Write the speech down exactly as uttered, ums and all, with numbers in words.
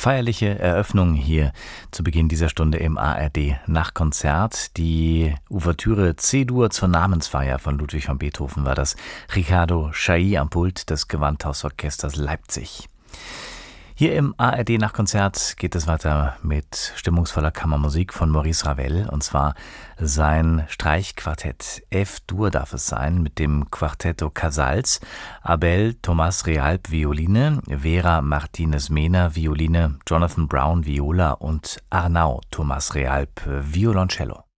Feierliche Eröffnung hier zu Beginn dieser Stunde im A R D Nachtkonzert. Die Ouvertüre C-Dur zur Namensfeier von Ludwig van Beethoven war das. Riccardo Chailly am Pult des Gewandhausorchesters Leipzig. Hier im A R D Nachtkonzert geht es weiter mit stimmungsvoller Kammermusik von Maurice Ravel, und zwar sein Streichquartett. F-Dur darf es sein, mit dem Quartetto Casals, Abel Thomas Realp Violine, Vera Martinez Mena Violine, Jonathan Brown Viola und Arnau Thomas Realp Violoncello.